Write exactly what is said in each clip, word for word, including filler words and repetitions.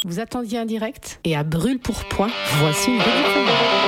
Vous attendiez un direct ? Et à brûle-pourpoint, voici une rediffusion.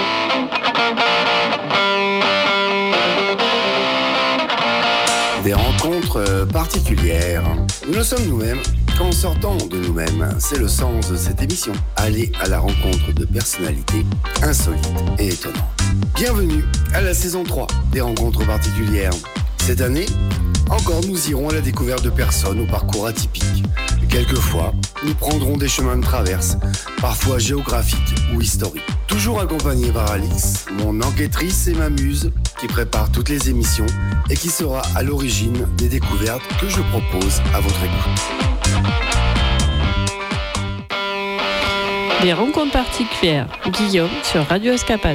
Des rencontres particulières. Nous sommes nous-mêmes en sortant de nous-mêmes. C'est le sens de cette émission. Aller à la rencontre de personnalités insolites et étonnantes. Bienvenue à la saison trois des rencontres particulières. Cette année, encore nous irons à la découverte de personnes au parcours atypique. Quelquefois, nous prendrons des chemins de traverse, parfois géographiques ou historiques. Toujours accompagné par Alix, mon enquêtrice et ma muse, qui prépare toutes les émissions et qui sera à l'origine des découvertes que je propose à votre écoute. Des rencontres particulières, Guillaume sur Radio Escapade.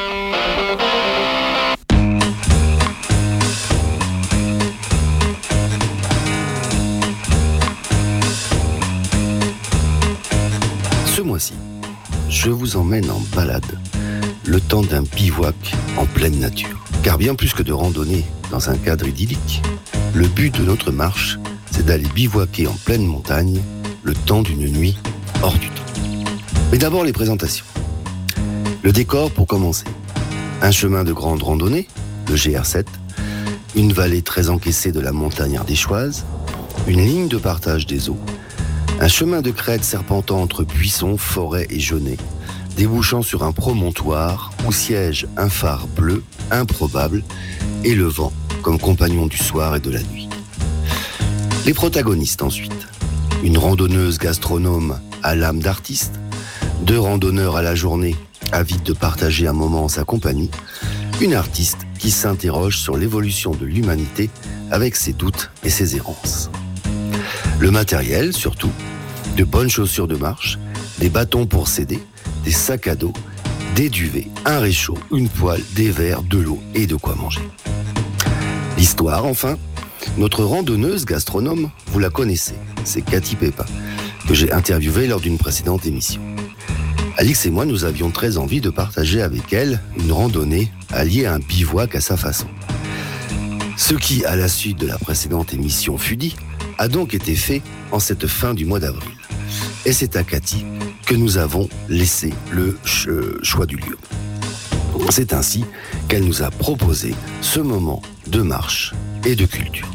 Ce mois-ci, je vous emmène en balade, le temps d'un bivouac en pleine nature. Car bien plus que de randonner dans un cadre idyllique, le but de notre marche, c'est d'aller bivouaquer en pleine montagne, le temps d'une nuit hors du temps. Mais d'abord les présentations. Le décor pour commencer. Un chemin de grande randonnée, le G R sept, une vallée très encaissée de la montagne ardéchoise, une ligne de partage des eaux, un chemin de crête serpentant entre buissons, forêts et genêts, débouchant sur un promontoire où siège un phare bleu improbable et le vent comme compagnon du soir et de la nuit. Les protagonistes ensuite. Une randonneuse gastronome à l'âme d'artiste, deux randonneurs à la journée avides de partager un moment en sa compagnie, une artiste qui s'interroge sur l'évolution de l'humanité avec ses doutes et ses errances. Le matériel, surtout, de bonnes chaussures de marche, des bâtons pour s'aider, des sacs à dos, des duvets, un réchaud, une poêle, des verres, de l'eau et de quoi manger. L'histoire, enfin, notre randonneuse gastronome, vous la connaissez, c'est Cathy Pépin, que j'ai interviewée lors d'une précédente émission. Alix et moi, nous avions très envie de partager avec elle une randonnée alliée à un bivouac à sa façon. Ce qui, à la suite de la précédente émission fut dit, a donc été fait en cette fin du mois d'avril. Et c'est à Cathy que nous avons laissé le choix du lieu. C'est ainsi qu'elle nous a proposé ce moment de marche et de culture.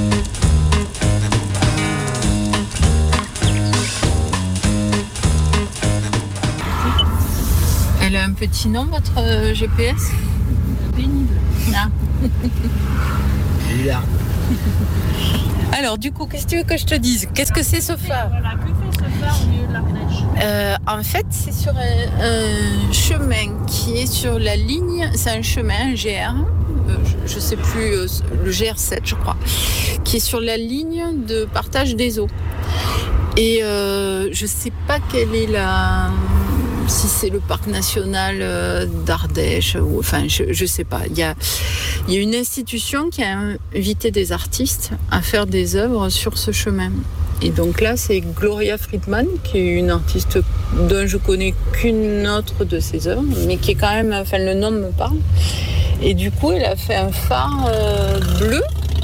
Elle a un petit nom, votre euh, G P S ? Pénible. Ah. Alors, du coup, qu'est-ce que tu veux que je te dise ? Qu'est-ce que c'est ce phare ? Voilà, que fait ce phare au milieu de l'Ardèche ? euh, En fait, c'est sur un, un chemin qui est sur la ligne, c'est un chemin, un G R, euh, je ne sais plus, euh, le G R sept, je crois, qui est sur la ligne de partage des eaux. Et euh, je ne sais pas quelle est la... si c'est le parc national d'Ardèche, ou, enfin je ne sais pas. Il y a, il y a une institution qui a invité des artistes à faire des œuvres sur ce chemin. Et donc là, c'est Gloria Friedman, qui est une artiste dont je connais qu'une autre de ses œuvres, mais qui est quand même, enfin le nom me parle. Et du coup, elle a fait un phare euh, bleu,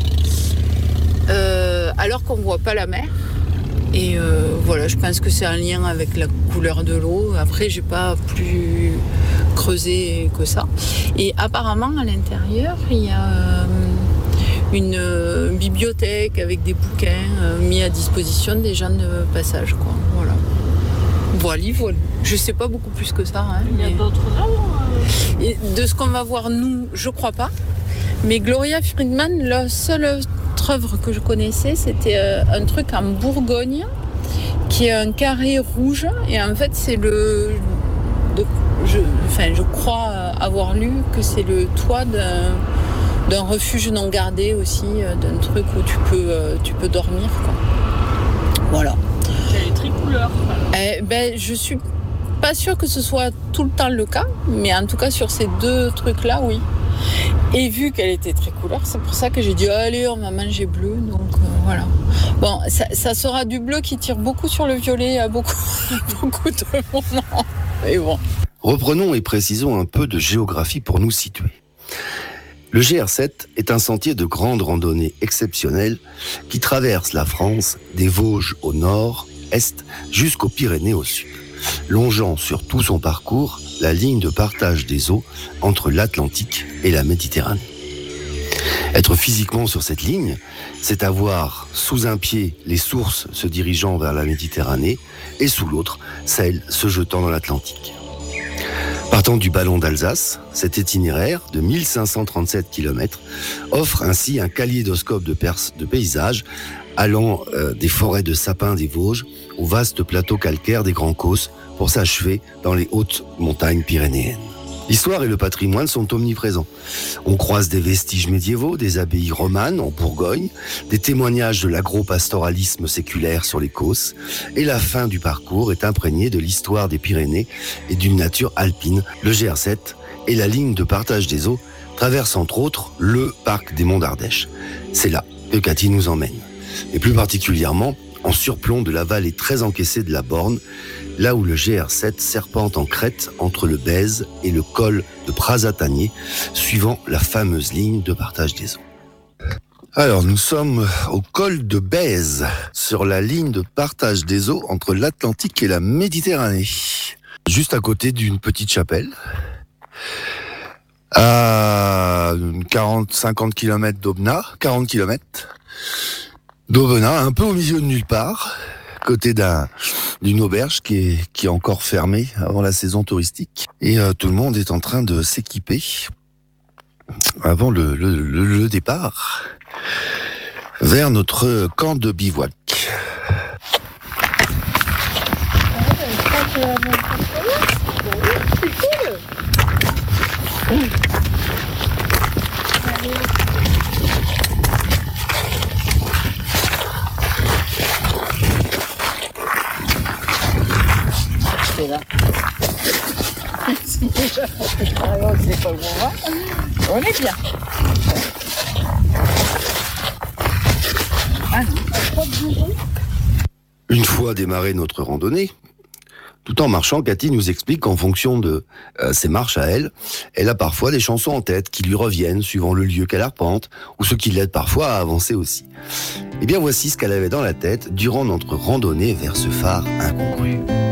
euh, alors qu'on ne voit pas la mer. Et euh, voilà, je pense que c'est un lien avec la couleur de l'eau. Après, j'ai pas plus creusé que ça. Et apparemment, à l'intérieur, il y a euh, une euh, bibliothèque avec des bouquins euh, mis à disposition des gens de passage, quoi. Voilà. Voilà, voilà. Je sais pas beaucoup plus que ça. Hein, il y a mais... d'autres œuvres euh... Et de ce qu'on va voir, nous, je crois pas. Mais Gloria Friedman, la seule œuvre que je connaissais, c'était euh, un truc en Bourgogne qui est un carré rouge et en fait c'est le de, je, enfin, je crois avoir lu que c'est le toit d'un, d'un refuge non gardé aussi, euh, d'un truc où tu peux, euh, tu peux dormir, quoi. Voilà. Elle est tricouleur. Eh ben, je suis pas sûre que ce soit tout le temps le cas, mais en tout cas sur ces deux trucs là, oui. Et vu qu'elle était très couleur, c'est pour ça que j'ai dit allez, on va manger bleu. Donc euh, voilà. Bon, ça, ça sera du bleu qui tire beaucoup sur le violet à beaucoup, beaucoup de moments. Et bon. Reprenons et précisons un peu de géographie pour nous situer. Le G R sept est un sentier de grande randonnée exceptionnel qui traverse la France des Vosges au nord est jusqu'aux Pyrénées au sud, longeant sur tout son parcours la ligne de partage des eaux entre l'Atlantique et la Méditerranée. Être physiquement sur cette ligne, c'est avoir sous un pied les sources se dirigeant vers la Méditerranée et sous l'autre, celles se jetant dans l'Atlantique. Partant du ballon d'Alsace, cet itinéraire de mille cinq cent trente-sept kilomètres offre ainsi un kaléidoscope de, pers- de paysages allant euh, des forêts de sapins des Vosges aux vastes plateaux calcaires des Grands Causses pour s'achever dans les hautes montagnes pyrénéennes. L'histoire et le patrimoine sont omniprésents. On croise des vestiges médiévaux, des abbayes romanes en Bourgogne, des témoignages de l'agro-pastoralisme séculaire sur les Causses, et la fin du parcours est imprégnée de l'histoire des Pyrénées et d'une nature alpine. Le G R sept et la ligne de partage des eaux traversent entre autres le parc des Monts d'Ardèche. C'est là que Cathy nous emmène, et plus particulièrement en surplomb de la vallée très encaissée de la Borne, là où le G R sept serpente en crête entre le Bèze et le col de Prazatanier, suivant la fameuse ligne de partage des eaux. Alors, nous sommes au col de Bèze, sur la ligne de partage des eaux entre l'Atlantique et la Méditerranée, juste à côté d'une petite chapelle, à quarante à cinquante kilomètres d'Aubenas, quarante kilomètres d'Aubenas, un peu au milieu de nulle part, côté d'un, d'une auberge qui est, qui est encore fermée avant la saison touristique. Et euh, tout le monde est en train de s'équiper avant le, le, le, le départ vers notre camp de bivouac. Là. Si déjà, alors c'est pas le moment, on est bien. Ah non, une fois démarré notre randonnée, tout en marchant, Cathy nous explique qu'en fonction de euh, ses marches à elle, elle a parfois des chansons en tête qui lui reviennent suivant le lieu qu'elle arpente ou ce qui l'aide parfois à avancer aussi. Et bien voici ce qu'elle avait dans la tête durant notre randonnée vers ce phare incongru.